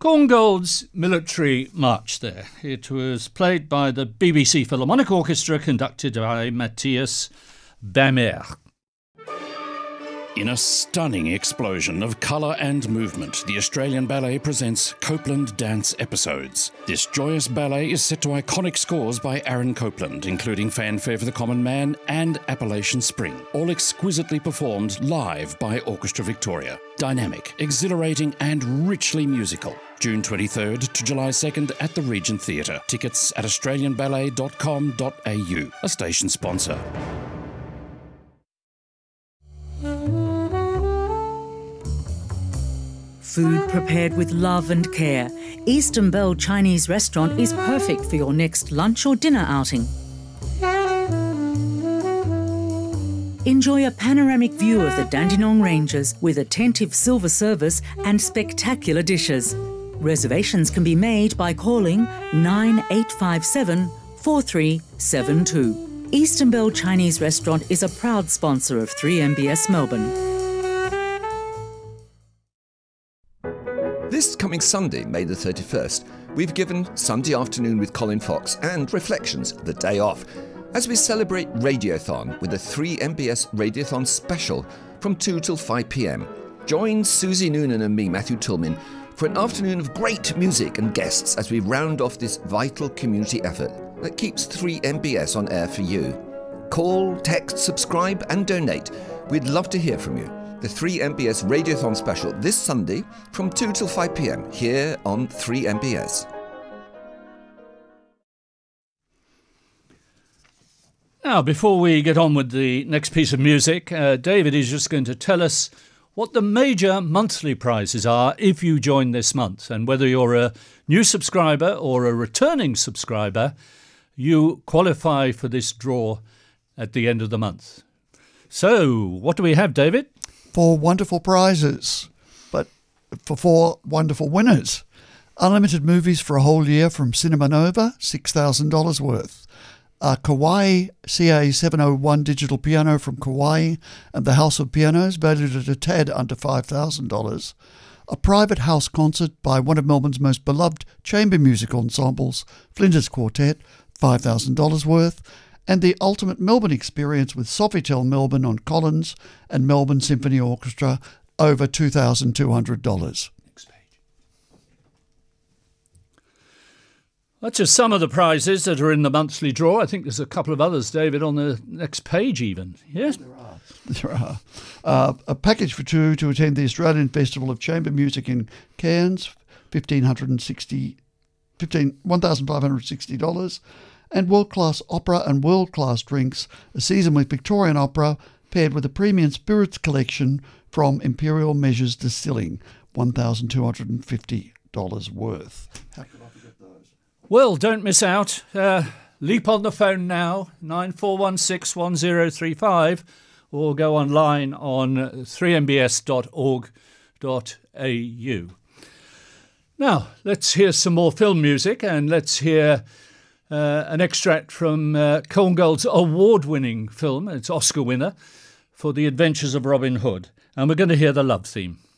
Korngold's Military March there. It was played by the BBC Philharmonic Orchestra, conducted by Matthias Bamert. In a stunning explosion of colour and movement, the Australian Ballet presents Copeland Dance Episodes. This joyous ballet is set to iconic scores by Aaron Copland, including Fanfare for the Common Man and Appalachian Spring, all exquisitely performed live by Orchestra Victoria. Dynamic, exhilarating and richly musical. June 23rd to July 2nd at the Regent Theatre. Tickets at australianballet.com.au, a station sponsor. Food prepared with love and care, Eastern Belle Chinese Restaurant is perfect for your next lunch or dinner outing. Enjoy a panoramic view of the Dandenong Ranges with attentive silver service and spectacular dishes. Reservations can be made by calling 9857 4372. Eastern Belle Chinese Restaurant is a proud sponsor of 3MBS Melbourne. This coming Sunday, May the 31st, we've given Sunday Afternoon with Colin Fox and Reflections the day off as we celebrate Radiothon with a 3MBS Radiothon special from 2 till 5 p.m. Join Susie Noonan and me, Matthew Tillman, for an afternoon of great music and guests as we round off this vital community effort that keeps 3MBS on air for you. Call, text, subscribe and donate. We'd love to hear from you. The 3MBS Radiothon special this Sunday from 2 till 5 p.m. here on 3MBS. Now, before we get on with the next piece of music, David is just going to tell us what the major monthly prizes are if you join this month. And whether you're a new subscriber or a returning subscriber, you qualify for this draw at the end of the month. So, what do we have, David? 4 wonderful prizes, but for 4 wonderful winners. Unlimited movies for a whole year from Cinema Nova, $6,000 worth. A Kauai CA701 digital piano from Kauai and the House of Pianos, valued at a tad under $5,000. A private house concert by one of Melbourne's most beloved chamber music ensembles, Flinders Quartet, $5,000 worth. And the ultimate Melbourne experience with Sofitel Melbourne on Collins and Melbourne Symphony Orchestra, over $2,200. Next page. That's just some of the prizes that are in the monthly draw. I think there's a couple of others, David, on the next page even. Yes? There are. A package for 2 to attend the Australian Festival of Chamber Music in Cairns, $1,560. And world-class opera and world-class drinks, a season with Victorian opera paired with a premium spirits collection from Imperial Measures Distilling, $1,250 worth. How could I forget those? Well, don't miss out. Leap on the phone now, 94161035, or go online on 3mbs.org.au. Now, let's hear some more film music, and let's hear an extract from Korngold's award-winning film, it's Oscar winner, for The Adventures of Robin Hood. And we're going to hear the love theme.